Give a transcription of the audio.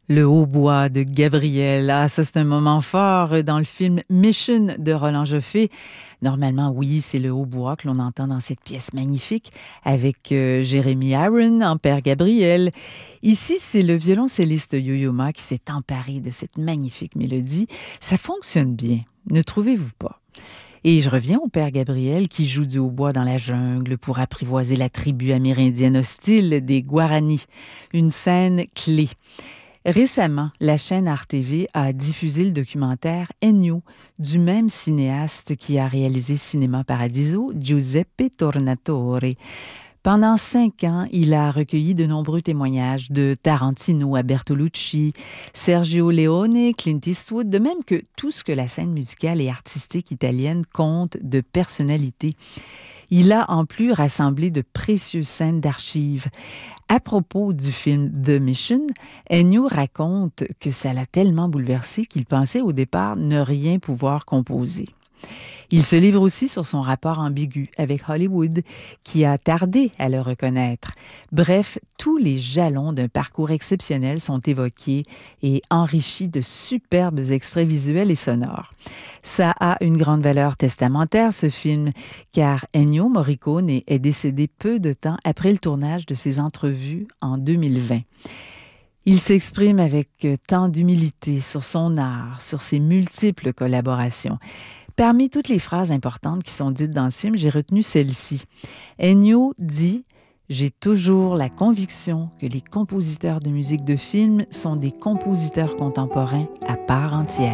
Le hautbois de Gabriel. Ah, ça, c'est un moment fort dans le film Mission de Roland Joffé. Normalement, oui, c'est le hautbois que l'on entend dans cette pièce magnifique avec Jérémy Aaron en père Gabriel. Ici, c'est le violoncelliste Yo-Yo Ma qui s'est emparé de cette magnifique mélodie. Ça fonctionne bien, ne trouvez-vous pas? Et je reviens au père Gabriel qui joue du hautbois dans la jungle pour apprivoiser la tribu amérindienne hostile des Guaranis. Une scène clé. Récemment, la chaîne RTV a diffusé le documentaire Ennio du même cinéaste qui a réalisé Cinéma Paradiso, Giuseppe Tornatore. Pendant 5 ans, il a recueilli de nombreux témoignages de Tarantino à Bertolucci, Sergio Leone, Clint Eastwood, de même que tout ce que la scène musicale et artistique italienne compte de personnalité. Il a en plus rassemblé de précieuses scènes d'archives. À propos du film The Mission, Ennio raconte que ça l'a tellement bouleversé qu'il pensait au départ ne rien pouvoir composer. Il se livre aussi sur son rapport ambigu avec Hollywood, qui a tardé à le reconnaître. Bref, tous les jalons d'un parcours exceptionnel sont évoqués et enrichis de superbes extraits visuels et sonores. Ça a une grande valeur testamentaire, ce film, car Ennio Morricone est décédé peu de temps après le tournage de ses entrevues en 2020. Il s'exprime avec tant d'humilité sur son art, sur ses multiples collaborations. Parmi toutes les phrases importantes qui sont dites dans ce film, j'ai retenu celle-ci. Ennio dit « J'ai toujours la conviction que les compositeurs de musique de film sont des compositeurs contemporains à part entière. »